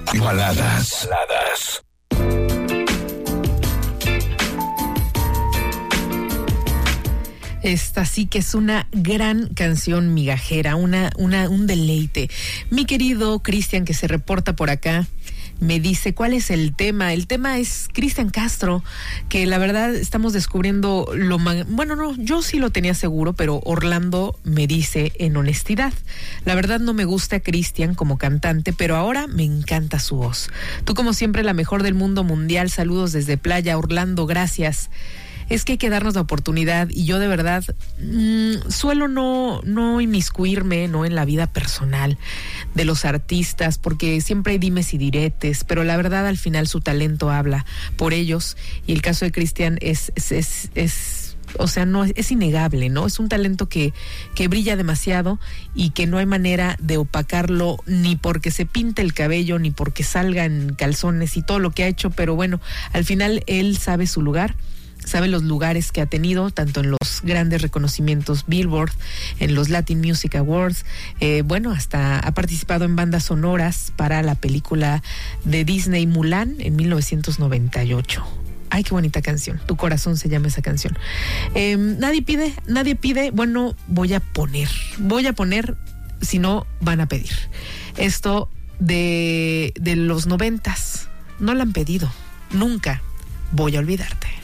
Baladas. Esta sí que es una gran canción migajera, un deleite. Mi querido Cristian, que se reporta por acá, me dice, ¿cuál es el tema? El tema es Cristian Castro, que la verdad estamos descubriendo bueno, no, yo sí lo tenía seguro, pero Orlando me dice en honestidad, la verdad no me gusta Cristian como cantante, pero ahora me encanta su voz. Tú como siempre la mejor del mundo mundial, saludos desde Playa, Orlando, gracias. Es que hay que darnos la oportunidad y yo de verdad suelo no inmiscuirme, ¿no?, en la vida personal de los artistas, porque siempre hay dimes y diretes, pero la verdad al final su talento habla por ellos, y el caso de Cristian es o sea, no es innegable, ¿no? Es un talento que brilla demasiado y que no hay manera de opacarlo, ni porque se pinte el cabello, ni porque salga en calzones y todo lo que ha hecho, pero bueno, al final él sabe su lugar, sabe los lugares que ha tenido, tanto en los grandes reconocimientos Billboard, en los Latin Music Awards, bueno, hasta ha participado en bandas sonoras para la película de Disney Mulan en 1998. Ay, qué bonita canción. Tu corazón se llama esa canción. Nadie pide. Bueno, voy a poner, si no van a pedir. Esto de los 90s. No la han pedido. Nunca voy a olvidarte.